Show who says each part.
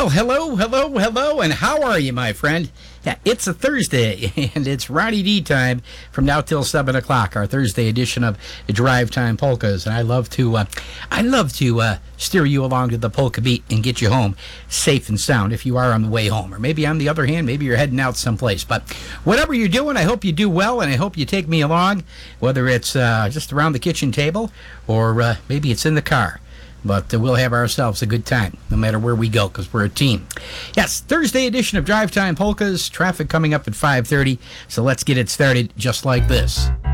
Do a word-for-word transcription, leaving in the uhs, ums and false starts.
Speaker 1: Well, hello, hello, hello, and how are you, my friend? Yeah, it's a Thursday, and it's Ronnie D time from now till seven o'clock. Our Thursday edition of Drive Time Polkas, and I love to, uh, I love to uh, steer you along to the polka beat and get you home safe and sound if you are on the way home, or maybe on the other hand, maybe you're heading out someplace. But whatever you're doing, I hope you do well, and I hope you take me along, whether it's uh, just around the kitchen table or uh, maybe it's in the car. But uh, we'll have ourselves a good time, no matter where we go, because we're a team. Yes, Thursday edition of Drive Time Polkas. Traffic coming up at five thirty, so let's get it started just like this.